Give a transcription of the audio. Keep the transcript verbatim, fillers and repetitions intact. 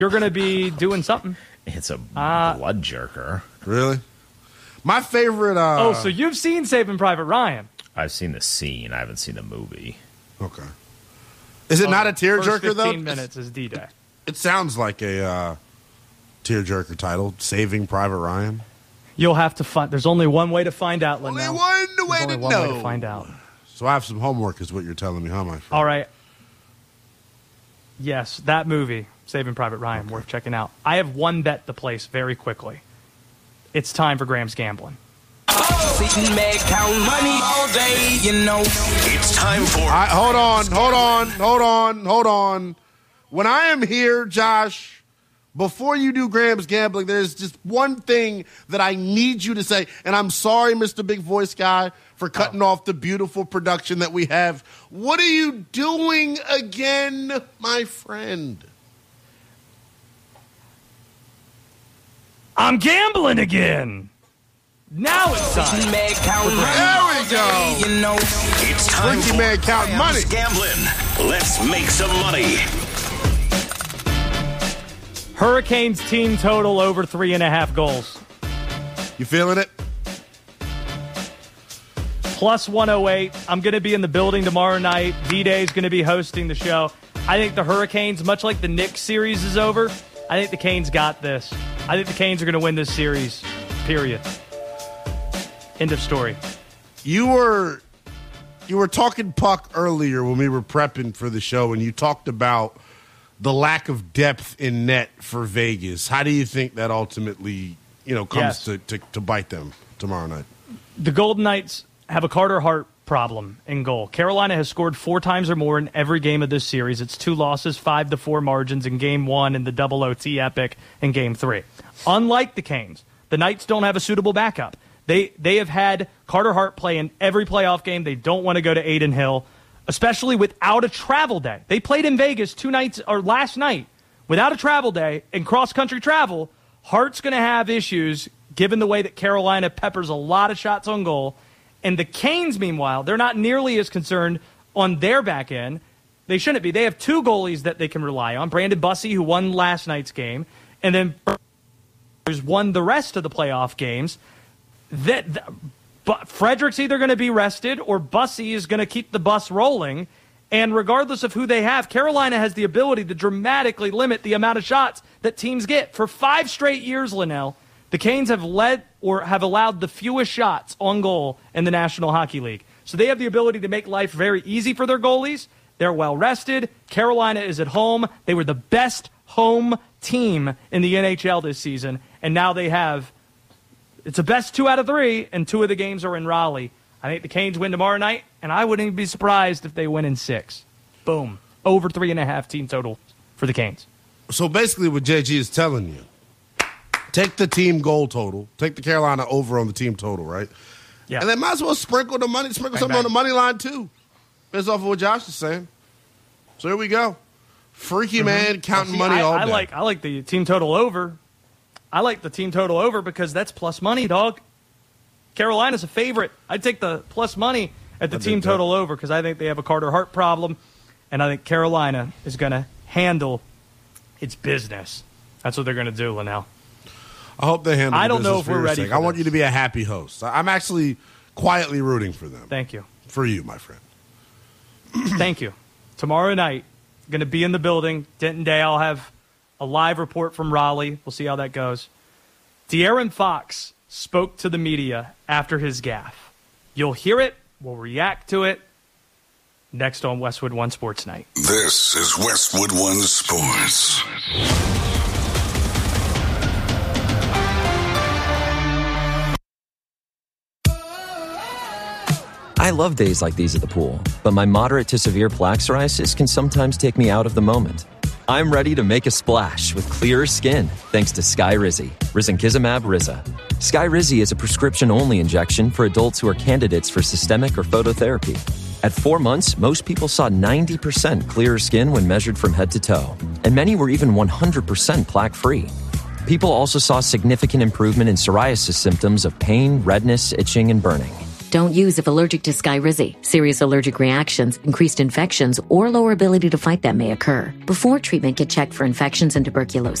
you're going to be doing something. It's a uh, blood jerker. Really? My favorite... Uh, oh, so you've seen Saving Private Ryan. I've seen the scene. I haven't seen the movie. Okay. Is it oh, not a tearjerker, though? fifteen minutes is D-Day. It sounds like a uh, tearjerker title, Saving Private Ryan. You'll have to find... There's only one way to find out, Lindell. Only one way There's only to one know. way to find out. So I have some homework is what you're telling me, huh, my friend? All right. Yes, that movie, Saving Private Ryan, okay. Worth checking out. I have one bet to place very quickly. It's time for Graham's Gambling. Sitting back, count money all day, you know. It's time for... I, hold on, hold on, hold on, hold on. When I am here, Josh, before you do Graham's Gambling, there's just one thing that I need you to say. And I'm sorry, Mister Big Voice Guy, for cutting oh. off the beautiful production that we have. What are you doing again, my friend? I'm gambling again. Now it's time. There we go. You know. It's time Ricky for Man counting money. Gambling. Let's make some money. Hurricanes team total over three and a half goals. You feeling it? Plus one oh eight. I'm going to be in the building tomorrow night. V-Day is going to be hosting the show. I think the Hurricanes, much like the Knicks series is over, I think the Canes got this. I think the Canes are going to win this series, period. End of story. You were you were talking puck earlier when we were prepping for the show, and you talked about the lack of depth in net for Vegas. How do you think that ultimately, you know, comes yes. to, to, to bite them tomorrow night? The Golden Knights have a Carter Hart problem in goal. Carolina has scored four times or more in every game of this series. It's two losses, five to four margins in game one and the double O T epic in game three. Unlike the Canes, the Knights don't have a suitable backup. They they have had Carter Hart play in every playoff game. They don't want to go to Adin Hill, especially without a travel day. They played in Vegas two nights or last night without a travel day and cross-country travel. Hart's going to have issues given the way that Carolina peppers a lot of shots on goal. And the Canes, meanwhile, they're not nearly as concerned on their back end. They shouldn't be. They have two goalies that they can rely on. Brandon Bussey, who won last night's game, and then who's won the rest of the playoff games. That, that but Frederick's either going to be rested or Bussey is going to keep the bus rolling. And regardless of who they have, Carolina has the ability to dramatically limit the amount of shots that teams get. For five straight years, Linnell, the Canes have led or have allowed the fewest shots on goal in the National Hockey League. So they have the ability to make life very easy for their goalies. They're well rested. Carolina is at home. They were the best home team in the N H L this season. And now they have, it's a best two out of three, and two of the games are in Raleigh. I think the Canes win tomorrow night, and I wouldn't even be surprised if they win in six. Boom. Over three and a half team total for the Canes. So basically what J G is telling you, take the team goal total, take the Carolina over on the team total, right? Yeah. And then might as well sprinkle the money, sprinkle Bang, something bang. on the money line too, based off of what Josh is saying. So here we go. Freaky mm-hmm. man counting well, see, money I, all I day. like I like the team total over. I like the team total over because that's plus money, dog. Carolina's a favorite. I'd take the plus money at the I team total over because I think they have a Carter Hart problem, and I think Carolina is going to handle its business. That's what they're going to do, Linnell. I hope they handle I the don't know business if for we're your ready sake. for I want this. you to be a happy host. I'm actually quietly rooting for them. Thank you. For you, my friend. Thank you. Tomorrow night, going to be in the building. Denton Day, I'll have a live report from Raleigh. We'll see how that goes. De'Aaron Fox spoke to the media after his gaffe. You'll hear it. We'll react to it. Next on Westwood One Sports Night. This is Westwood One Sports. I love days like these at the pool, but my moderate to severe plaque psoriasis can sometimes take me out of the moment. I'm ready to make a splash with clearer skin thanks to Skyrizi, risankizumab Riza. Skyrizi is a prescription-only injection for adults who are candidates for systemic or phototherapy. At four months, most people saw ninety percent clearer skin when measured from head to toe, and many were even one hundred percent plaque-free. People also saw significant improvement in psoriasis symptoms of pain, redness, itching, and burning. Don't use if allergic to Skyrizi. Serious allergic reactions, increased infections, or lower ability to fight them may occur. Before treatment, get checked for infections and tuberculosis.